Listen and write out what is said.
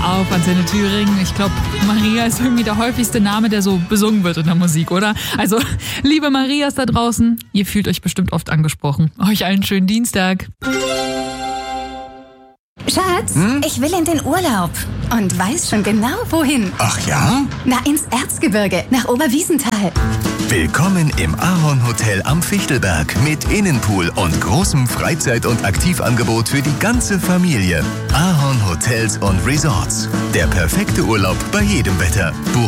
auf Antenne Thüringen. Ich glaube, Maria ist irgendwie der häufigste Name, der so besungen wird in der Musik, oder? Also, liebe Marias da draußen, ihr fühlt euch bestimmt oft angesprochen. Euch einen schönen Dienstag. Schatz, ich will in den Urlaub und weiß schon genau, wohin. Ach ja? Na, ins Erzgebirge, nach Oberwiesenthal. Willkommen im Ahorn Hotel am Fichtelberg mit Innenpool und großem Freizeit- und Aktivangebot für die ganze Familie. Ahorn Hotels und Resorts. Der perfekte Urlaub bei jedem Wetter.